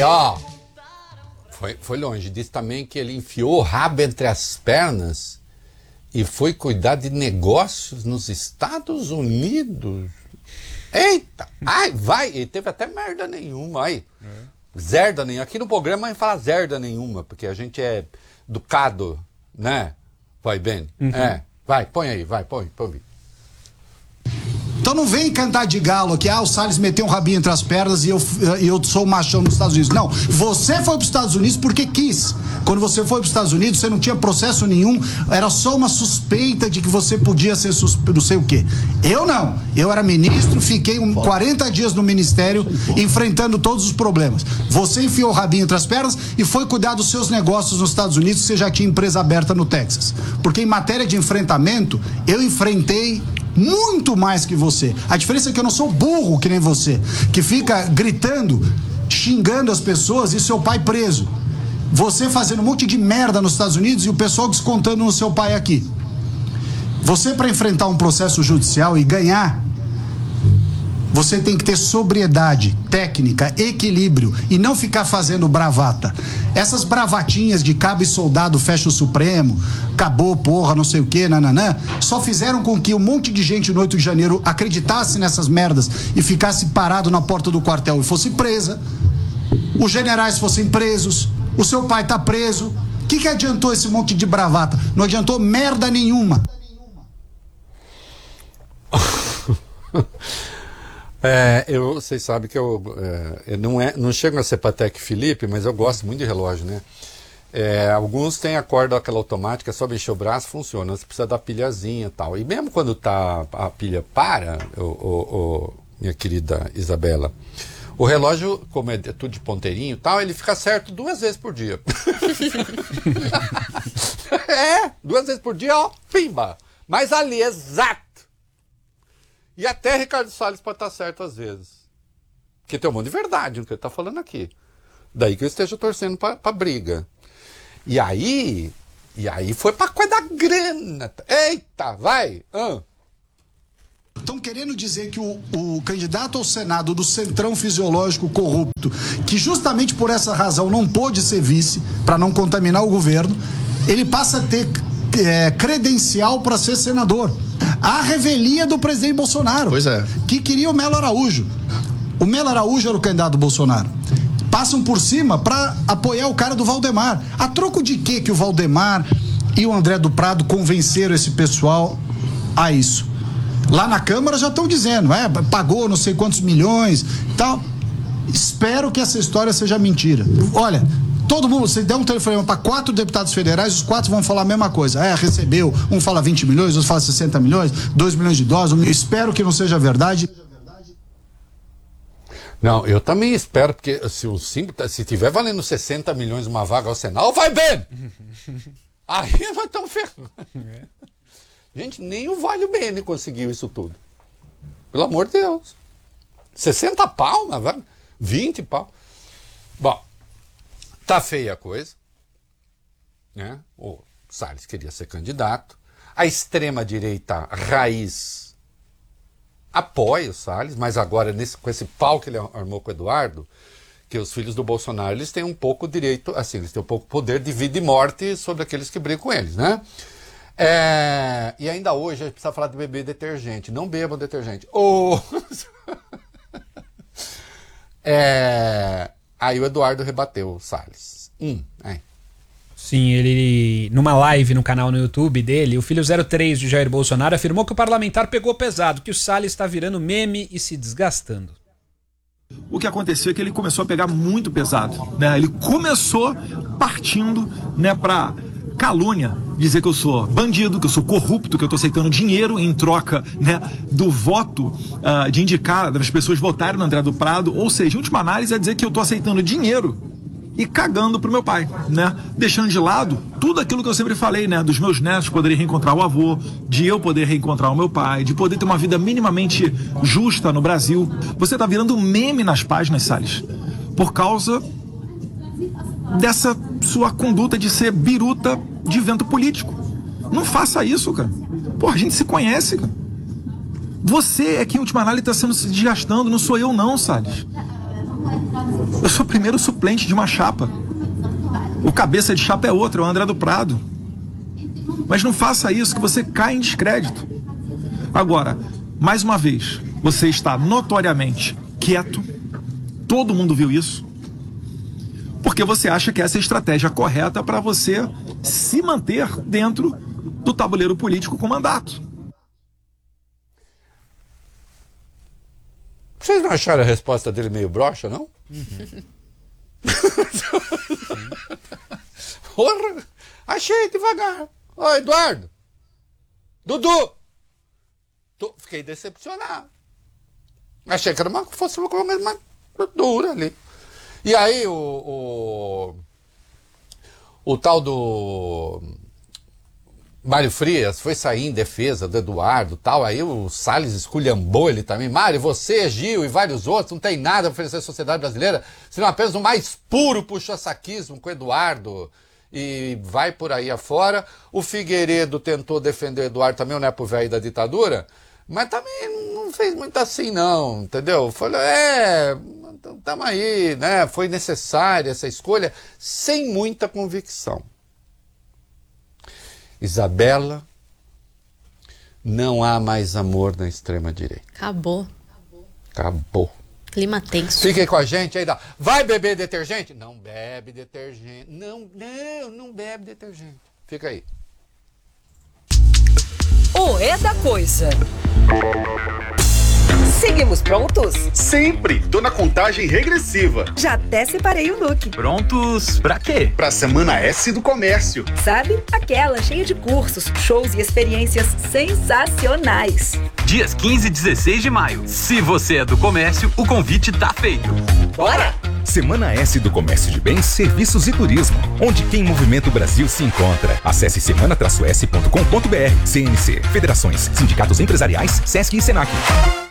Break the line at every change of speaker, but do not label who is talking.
ó, foi longe. Disse também que ele enfiou o rabo entre as pernas e foi cuidar de negócios nos Estados Unidos. Eita! Ai, vai! E teve até merda nenhuma aí. Zerda nenhuma. Aqui no programa a gente fala zerda nenhuma, porque a gente é educado, né? Vai, Ben. Vai, põe aí, põe.
Então não vem cantar de galo aqui, o Salles meteu um rabinho entre as pernas e eu sou o machão nos Estados Unidos. Não, você foi para os Estados Unidos porque quis. Quando você foi para os Estados Unidos, você não tinha processo nenhum, era só uma suspeita de que você podia ser não sei o quê. Eu não, eu era ministro, fiquei 40 dias no ministério enfrentando todos os problemas. Você enfiou o rabinho entre as pernas e foi cuidar dos seus negócios nos Estados Unidos, você já tinha empresa aberta no Texas. Porque em matéria de enfrentamento, eu enfrentei muito mais que você. A diferença é que eu não sou burro que nem você, que fica gritando, xingando as pessoas e seu pai preso. Você fazendo um monte de merda nos Estados Unidos e o pessoal descontando no seu pai aqui. Você, para enfrentar um processo judicial e ganhar, você tem que ter sobriedade, técnica, equilíbrio e não ficar fazendo bravata. Essas bravatinhas de cabo e soldado fecha o Supremo, acabou, porra, não sei o que, nananã, só fizeram com que um monte de gente no 8 de janeiro acreditasse nessas merdas e ficasse parado na porta do quartel e fosse presa, os generais fossem presos, o seu pai tá preso. O que adiantou esse monte de bravata? Não adiantou merda nenhuma.
Vocês sabem que eu não chego a ser Patek Philippe, mas eu gosto muito de relógio, né? Alguns têm a corda aquela automática, só mexer o braço, funciona. Você precisa da pilhazinha e tal. E mesmo quando a pilha para, minha querida Isabela, o relógio, como é tudo de ponteirinho e tal, ele fica certo 2 vezes por dia. 2 vezes por dia, ó, pimba! Mas ali, exato! E até Ricardo Salles pode estar certo às vezes. Porque tem um monte de verdade no que ele está falando aqui. Daí que eu esteja torcendo para briga. E aí foi para coisa da grana. Eita, vai!
Estão querendo dizer que o candidato ao Senado do Centrão Fisiológico corrupto, que justamente por essa razão não pôde ser vice, para não contaminar o governo, ele passa a ter credencial para ser senador. A revelia do presidente Bolsonaro.
Pois é.
Que queria o Melo Araújo. O Melo Araújo era o candidato do Bolsonaro. Passam por cima para apoiar o cara do Valdemar. A troco de que o Valdemar e o André do Prado convenceram esse pessoal a isso? Lá na Câmara já estão dizendo, pagou não sei quantos milhões e tal. Espero que essa história seja mentira. Olha, todo mundo, você der um telefonema para 4 deputados federais, os 4 vão falar a mesma coisa. Recebeu, um fala 20 milhões, outro fala 60 milhões, 2 milhões de dólares. Espero que não seja verdade.
Não, eu também espero, porque se tiver valendo 60 milhões uma vaga ao Senado, vai bem! Aí nós estamos ferrando. Gente, nem o Vale Bene conseguiu isso tudo. Pelo amor de Deus. 60 pau na vaga? 20 pau. Bom, tá feia a coisa, né? O Salles queria ser candidato. A extrema-direita raiz apoia o Salles, mas agora com esse pau que ele armou com o Eduardo, que os filhos do Bolsonaro, eles têm um pouco direito, assim, eles têm um pouco poder de vida e morte sobre aqueles que brigam com eles, né? E ainda hoje a gente precisa falar de beber detergente. Não bebam detergente. Aí o Eduardo rebateu o Salles.
Sim, ele, numa live no canal no YouTube dele, o filho 03 de Jair Bolsonaro afirmou que o parlamentar pegou pesado, que o Salles está virando meme e se desgastando.
O que aconteceu é que ele começou a pegar muito pesado, né? Ele começou partindo, né, para calúnia, dizer que eu sou bandido, que eu sou corrupto, que eu estou aceitando dinheiro em troca, né, do voto, de indicar as pessoas votarem no André do Prado, ou seja, em última análise é dizer que eu estou aceitando dinheiro e cagando pro meu pai, né, deixando de lado tudo aquilo que eu sempre falei, né, dos meus netos poderem reencontrar o avô, de eu poder reencontrar o meu pai, de poder ter uma vida minimamente justa no Brasil. Você está virando meme nas páginas, Salles, por causa dessa sua conduta de ser biruta de vento político. Não faça isso, cara. Pô, a gente se conhece, cara. Você é que em última análise está se desgastando, não sou eu não, Salles. Eu sou o primeiro suplente de uma chapa. O cabeça de chapa é outro, é o André do Prado. Mas não faça isso, que você cai em descrédito. Agora, mais uma vez, você está notoriamente quieto. Todo mundo viu isso. Porque você acha que essa é a estratégia correta para você se manter dentro do tabuleiro político com mandato.
Vocês não acharam a resposta dele meio broxa, não? Porra, achei devagar. Ô, Eduardo. Dudu. Fiquei decepcionado. Achei que era fosse uma coisa mais dura ali. E aí o tal do Mário Frias foi sair em defesa do Eduardo e tal, aí o Salles esculhambou ele também. Mário, você, Gil e vários outros, não tem nada a oferecer à sociedade brasileira, senão apenas o mais puro puxa-saquismo com o Eduardo, e vai por aí afora. O Figueiredo tentou defender o Eduardo também, o nepo velho da ditadura, mas também não fez muito assim não, entendeu? Falou, estamos aí, né? Foi necessária essa escolha, sem muita convicção. Isabela, não há mais amor na extrema-direita.
Acabou.
Acabou.
Clima tenso.
Fiquem com a gente aí. Vai beber detergente? Não bebe detergente. Não bebe detergente. Fica aí.
O É da Coisa. Seguimos prontos?
Sempre! Tô na contagem regressiva.
Já até separei o look.
Prontos pra quê? Pra Semana S do Comércio.
Sabe? Aquela cheia de cursos, shows e experiências sensacionais.
Dias 15 e 16 de maio. Se você é do comércio, o convite tá feito.
Bora!
Semana S do Comércio de Bens, Serviços e Turismo, onde quem movimenta o Brasil se encontra. Acesse semana-s.com.br. CNC, Federações, Sindicatos Empresariais, Sesc e Senac.